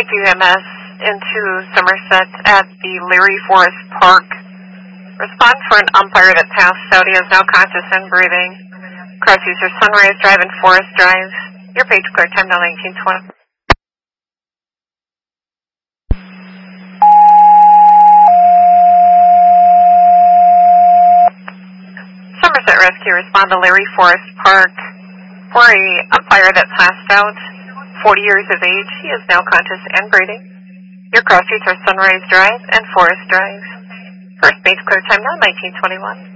EMS into Somerset at the Leary Forest Park. Respond for an umpire that passed out. He is now conscious and breathing. Cross user Sunrise Drive and Forest Drive. Your page clear, time now 1920. Somerset Rescue, respond to Leary Forest Park for a umpire that passed out, 40 years of age. He is now conscious and breathing. Your cross streets are Sunrise Drive and Forest Drive. First base clear, time now 1921.